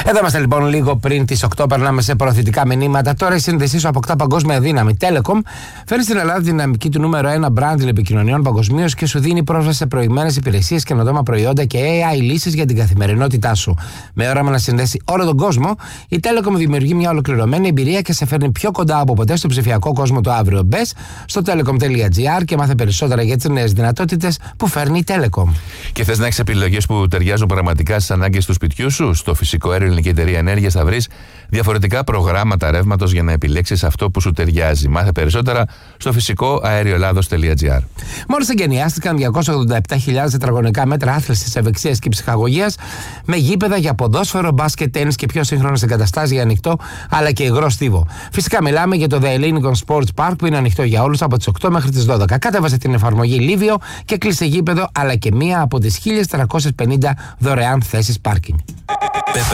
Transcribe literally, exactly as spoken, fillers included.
Εδώ είμαστε λοιπόν λίγο πριν τις οκτώ, περνάμε σε προωθητικά μηνύματα. Τώρα η σύνδεσή σου αποκτά παγκόσμια δύναμη. Telecom φέρνει στην Ελλάδα δυναμική του νούμερο ένα brand τηλεπικοινωνιών παγκοσμίως και σου δίνει πρόσβαση σε προηγμένες υπηρεσίες, καινοτόμα προϊόντα και έι άι λύσεις για την καθημερινότητά σου. Με όραμα να συνδέσει όλο τον κόσμο, η Telecom δημιουργεί μια ολοκληρωμένη εμπειρία και σε φέρνει πιο κοντά από ποτέ στο ψηφιακό κόσμο του αύριο. Μπες στο telecom τελεία gr και μάθε περισσότερα για τις νέες δυνατότητες που φέρνει η Telecom. Και θες να έχεις επιλογές που ταιριάζουν πραγματικά στις ανάγκες του σπιτιού σου? Στο Φυσικό Αέριο Ελληνική Εταιρεία Ενέργειας θα βρεις διαφορετικά προγράμματα ρεύματος για να επιλέξεις αυτό που σου ταιριάζει. Μάθε περισσότερα στο φυσικό αέριο ελλάδος τελεία gr. Μόλις εγκαινιάστηκαν διακόσια ογδόντα επτά χιλιάδες τετραγωνικά μέτρα άθλησης, ευεξίας και ψυχαγωγίας, με γήπεδα για ποδόσφαιρο, μπάσκετ, τένις και πιο σύγχρονες εγκαταστάσεις για ανοιχτό αλλά και υγρό στίβο. Φυσικά μιλάμε για το The Hellenic Sports Park που είναι ανοιχτό για όλους από τις οκτώ μέχρι τις δώδεκα. Κατέβασε την εφαρμογή Livio και κλείσε γήπεδο αλλά και μία από τις χίλιες τριακόσιες πενήντα δωρεάν θέσεις πάρκινγκ.